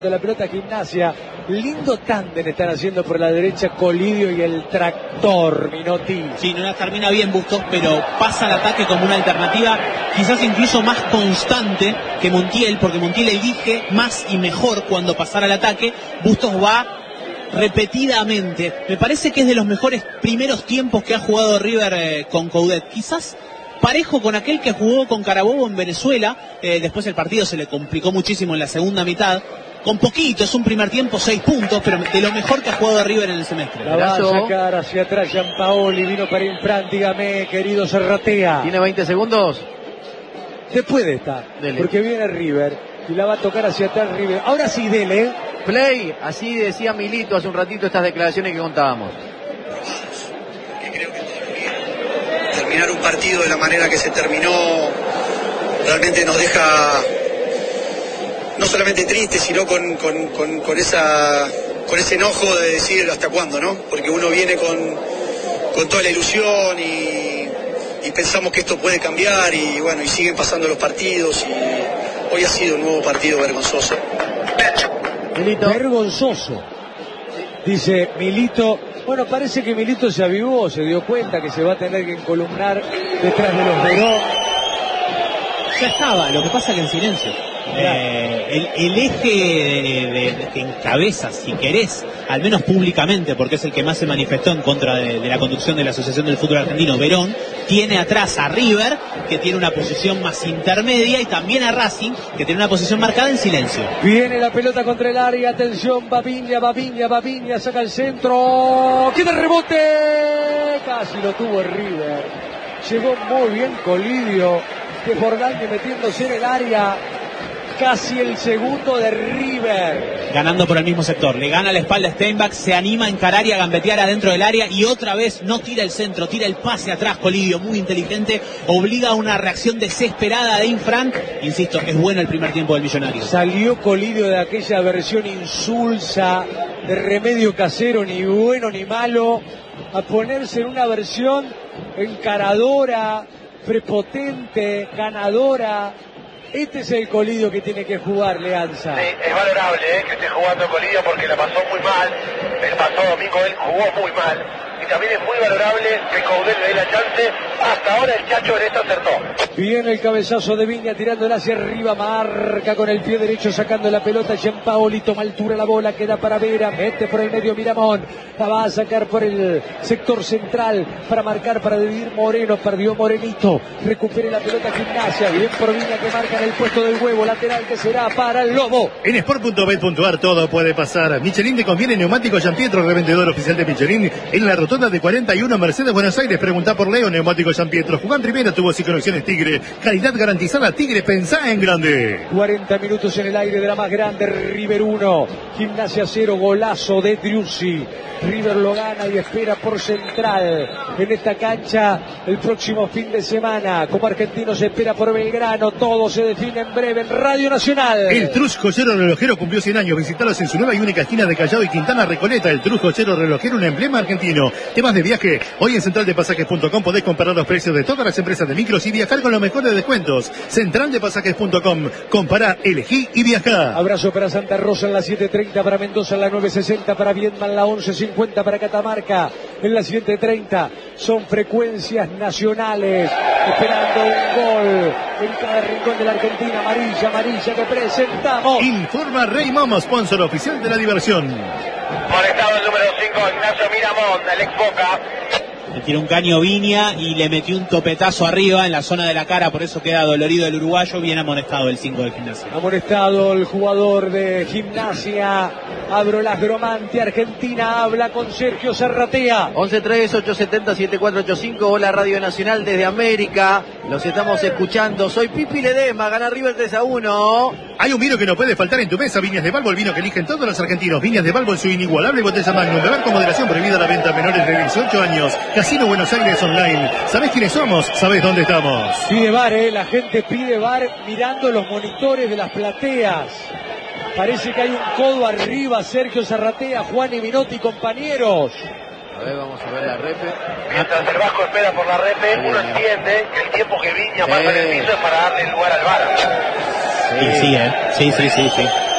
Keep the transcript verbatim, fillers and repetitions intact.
de la pelota Gimnasia, lindo tándem están haciendo por la derecha Colidio y el tractor Minotti. Sí, no la termina bien Bustos, pero pasa al ataque como una alternativa quizás incluso más constante que Montiel, porque Montiel elige más y mejor cuando pasar al ataque. Bustos va repetidamente. Me parece que es de los mejores primeros tiempos que ha jugado River eh, con Coudet. Quizás parejo con aquel que jugó con Carabobo en Venezuela. Eh, después el partido se le complicó muchísimo en la segunda mitad. Con poquito, es un primer tiempo, seis puntos, pero de lo mejor que ha jugado River en el semestre. La va a sacar hacia atrás Gianpaoli, vino para Infran, dígame, querido Serratea. ¿Tiene veinte segundos? Después de esta, dele. Porque viene River y la va a tocar hacia atrás River. Ahora sí, dele. Play, así decía Milito hace un ratito estas declaraciones que contábamos. Que creo que todavía terminar un partido de la manera que se terminó realmente nos deja no solamente triste, sino con, con, con, con, esa, con ese enojo de decir hasta cuándo, ¿no? Porque uno viene con, con toda la ilusión y, y pensamos que esto puede cambiar y bueno, y siguen pasando los partidos y hoy ha sido un nuevo partido vergonzoso. Milito. Vergonzoso, dice Milito. Bueno, parece que Milito se avivó, se dio cuenta que se va a tener que encolumnar detrás de los Verón. Ya estaba, lo que pasa que en silencio. Eh, el, el eje de, de, de, que encabeza, si querés, al menos públicamente, porque es el que más se manifestó en contra de, de la conducción de la Asociación del Fútbol Argentino, Verón, tiene atrás a River, que tiene una posición más intermedia, y también a Racing, que tiene una posición marcada en silencio. Viene la pelota contra el área, atención, Babiña, Babiña, Babiña, saca el centro, queda el rebote, casi lo tuvo River, llegó muy bien Colidio, de Forlani metiéndose en el área. Casi el segundo de River. Ganando por el mismo sector. Le gana la espalda a Steinbach, se anima a encarar y a gambetear adentro del área y otra vez no tira el centro, tira el pase atrás. Colidio, muy inteligente, obliga a una reacción desesperada de Infran. Insisto, es bueno el primer tiempo del Millonario. Salió Colidio de aquella versión insulsa, de remedio casero, ni bueno ni malo, a ponerse en una versión encaradora, prepotente, ganadora. Este es el Colidio que tiene que jugar, Leanza. Sí, es valorable ¿eh? que esté jugando Colidio porque la pasó muy mal. El pasado domingo él jugó muy mal. Y también es muy valorable que Coudet le dé la chance. Hasta ahora el Chacho en esta acertó. Viene el cabezazo de Viña tirándola hacia arriba. Marca con el pie derecho sacando la pelota. Gianpaoli toma altura la bola. Queda para Vera. Mete por el medio Miramón. La va a sacar por el sector central para marcar, para dividir Moreno. Perdió Morenito. Recupere la pelota Gimnasia. Bien por Viña que marca en el puesto del huevo. Lateral que será para el Lobo. En sport punto bet punto ar todo puede pasar. Michelin te conviene neumático Gianpietro, revendedor oficial de Michelin en la rotonda de cuarenta y uno Mercedes, Buenos Aires. Preguntá por Leo, neumático Gianpietro. Jugán primera, tubos y conexiones Tigre. Calidad garantizada Tigre, pensá en grande. cuarenta minutos en el aire de la más grande. River uno, Gimnasia cero, golazo de Driussi. River lo gana y espera por Central en esta cancha el próximo fin de semana. Como argentino se espera por Belgrano. Todo se define en breve en Radio Nacional. El Trus Joyero Relojero cumplió cien años. Visitalos en su nueva y única esquina de Callao y Quintana Recoleta. El Trus Joyero Relojero, un emblema argentino. Temas de viaje. Hoy en central de pasajes punto com podés comparar los precios de todas las empresas de micros y viajar con los mejores descuentos. central de pasajes punto com. Compará, elegí y viajá. Abrazo para Santa Rosa en la siete treinta, para Mendoza en la nueve sesenta, para Viedma en la once cincuenta, para Catamarca en la siete treinta. Son frecuencias nacionales, esperando un gol en cada rincón de la Argentina. Amarilla, amarilla que presentamos. Informa Rey Momo, sponsor oficial de la diversión. Conectado el número cinco, Ignacio Miramón, del ex Boca. Le tiró un caño Viña y le metió un topetazo arriba en la zona de la cara, por eso queda dolorido el uruguayo. Bien amonestado el cinco de Gimnasia. Amonestado el jugador de Gimnasia. Abrolas Gromante, Argentina habla con Sergio Serratea. once tres, ocho siete cero, siete cuatro ocho cinco. Hola Radio Nacional desde América. Los estamos escuchando. Soy Pipi Ledesma. Gana River tres a uno. Hay un vino que no puede faltar en tu mesa. Viñas de Balbo, el vino que eligen todos los argentinos. Viñas de Balbo en su inigualable botella Magnum. Beber con moderación, prohibida la venta a menores de dieciocho años. Casino Buenos Aires Online. ¿Sabés quiénes somos? ¿Sabés dónde estamos? Pide bar, eh. La gente pide bar mirando los monitores de las plateas. Parece que hay un codo arriba. Sergio Serratea, Juan y Minotti, compañeros. A ver, vamos a ver la repe. Mientras el Vasco espera por la repe, uno entiende que el tiempo que Viña pasa en el piso es para darle lugar al V A R. Sí, sí, eh. Sí, sí, sí, sí.